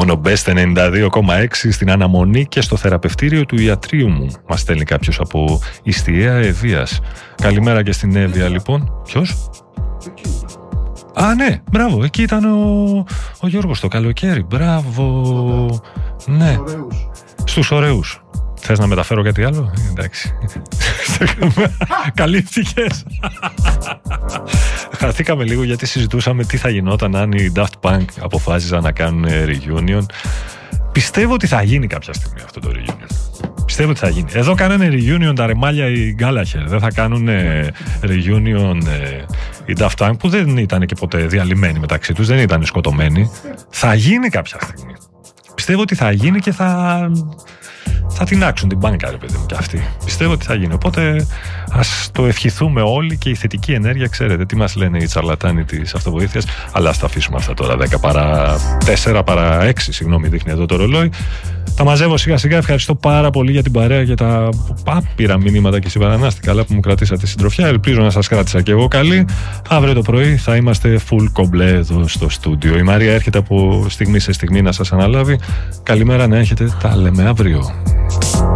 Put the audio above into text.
Μόνο Best 92,6 στην αναμονή και στο θεραπευτήριο του ιατρίου μου. Μας στέλνει κάποιος από Ιστιαία Ευβίας. Καλημέρα και στην Εύβοια λοιπόν. Ποιος? Α, ναι, μπράβο, εκεί ήταν ο Γιώργος το καλοκαίρι. Μπράβο. Ναι. Στους ωραίους. Θες να μεταφέρω κάτι άλλο? Εντάξει. Καλύφθηκες. Χαθήκαμε λίγο γιατί συζητούσαμε τι θα γινόταν αν οι Daft Punk αποφάσιζαν να κάνουν reunion. Πιστεύω ότι θα γίνει κάποια στιγμή αυτό το reunion. Πιστεύω ότι θα γίνει. Εδώ κάνανε reunion τα ρεμάλια οι Gallagher. Δεν θα κάνουν reunion οι Daft Punk που δεν ήταν και ποτέ διαλυμένοι μεταξύ τους. Δεν ήταν σκοτωμένοι. Θα γίνει κάποια στιγμή. Πιστεύω ότι θα γίνει και θα την άξουν την μπάνκα, ρε παιδί μου, και αυτοί. Πιστεύω ότι θα γίνει. Οπότε ας το ευχηθούμε όλοι και η θετική ενέργεια, ξέρετε τι μας λένε οι τσαρλατάνοι της αυτοβοήθειας. Αλλά ας τα αφήσουμε αυτά τώρα. 10 παρά 4 παρά 6, συγγνώμη, δείχνει εδώ το ρολόι. Τα μαζεύω σιγά σιγά. Ευχαριστώ πάρα πολύ για την παρέα και τα άπειρα μηνύματα και συμπαρανάστηκα. Καλά που μου κρατήσατε συντροφιά. Ελπίζω να σας κράτησα και εγώ καλή. Αύριο το πρωί θα είμαστε full κομπλέ εδώ στο στούντιο. Η Μαρία έρχεται από στιγμή σε στιγμή να σας αναλάβει. Καλημέρα να έχετε. Τα λέμε αύριο.